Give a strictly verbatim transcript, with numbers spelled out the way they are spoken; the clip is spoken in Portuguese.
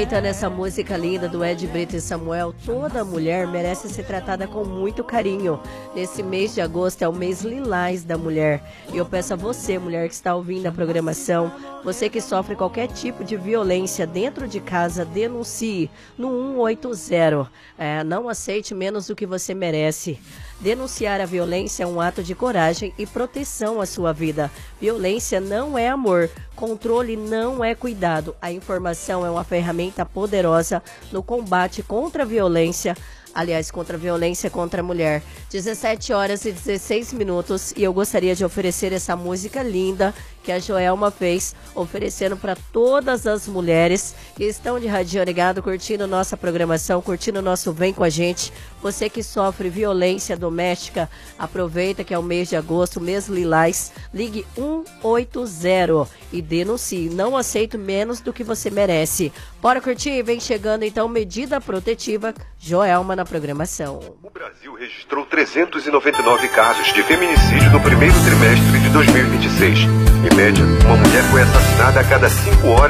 Aproveitando essa música linda do Ed Brito e Samuel, toda mulher merece ser tratada com muito carinho. Nesse mês de agosto é o mês lilás da mulher. E eu peço a você, mulher que está ouvindo a programação, você que sofre qualquer tipo de violência dentro de casa, denuncie no um oito zero. É, não aceite menos do que você merece. Denunciar a violência é um ato de coragem e proteção à sua vida. Violência não é amor. Controle não é cuidado. A informação é uma ferramenta poderosa no combate contra a violência. Aliás, contra a violência contra a mulher. dezessete horas e dezesseis minutos e eu gostaria de oferecer essa música linda que a Joelma fez, oferecendo para todas as mulheres que estão de radinho ligado, curtindo nossa programação, curtindo o nosso Vem Com a Gente. Você que sofre violência doméstica, aproveita que é o mês de agosto, mês lilás, ligue um oito zero e denuncie. Não aceito menos do que você merece. Bora curtir? Vem chegando então medida protetiva, Joelma na programação. O Brasil registrou trezentos e noventa e nove casos de feminicídio no primeiro trimestre de dois mil e vinte e seis. Em média, uma mulher foi assassinada a cada cinco horas.